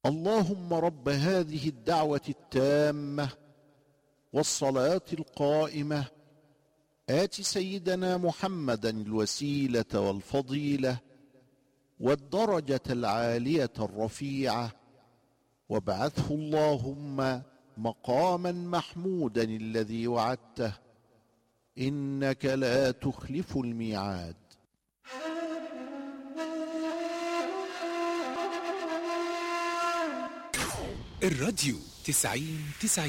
اللهم رب هذه الدعوة التامة والصلاة القائمة آت سيدنا محمدا الوسيلة والفضيلة والدرجة العالية الرفيعة، وابعثه اللهم مقاما محمودا الذي وعدته، إنك لا تخلف الميعاد. الراديو 90-90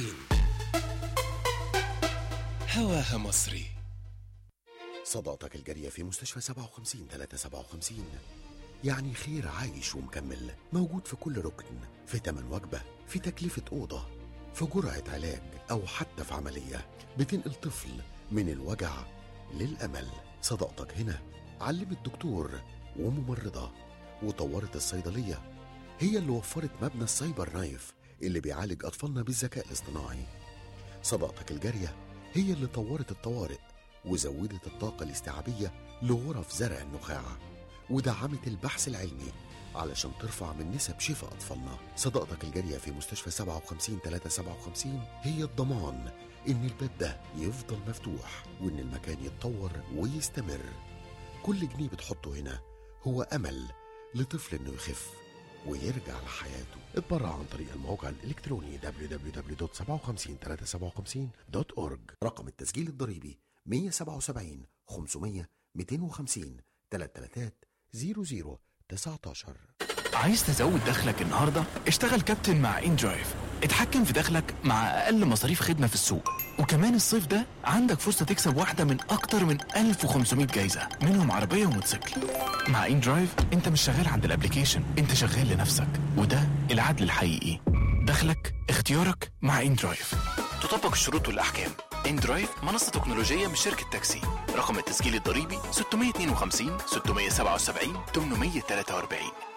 هواها مصري. صداقتك الجارية في مستشفى 57-357 يعني خير عايش ومكمل، موجود في كل ركن، في تمن وجبة، في تكلفة أوضة، في جرعة علاج، أو حتى في عملية بتنقل طفل من الوجع للأمل. صداقتك هنا علمت دكتور وممرضة وطورت الصيدلية، هي اللي وفرت مبنى السايبر نايف اللي بيعالج أطفالنا بالذكاء الاصطناعي. صداقتك الجارية هي اللي طورت الطوارئ وزودت الطاقة الاستيعابية لغرف زرع النخاع، ودعمت البحث العلمي علشان ترفع من نسب شفاء أطفالنا. صداقتك الجارية في مستشفى 57-357 هي الضمان إن الباب ده يفضل مفتوح وإن المكان يتطور ويستمر. كل جنيه بتحطه هنا هو أمل لطفل إنه يخف ويرجع لحياته. اتبرع عن طريق الموقع الإلكتروني www.57357.org. رقم التسجيل الضريبي 177 500 250 333 0019. عايز تزود دخلك النهارده؟ اشتغل كابتن مع إندرايف. اتحكم في دخلك مع أقل مصاريف خدمة في السوق، وكمان الصيف ده عندك فرصة تكسب واحدة من أكتر من 1500 جايزة، منهم عربية وموتوسيكل. مع إندرايف انت مش شغال عند الابليكيشن، انت شغال لنفسك، وده العدل الحقيقي. دخلك اختيارك مع إندرايف. تطبق الشروط والأحكام. إندرايف منصة تكنولوجية من شركة تاكسي. رقم التسجيل الضريبي 652 677 843.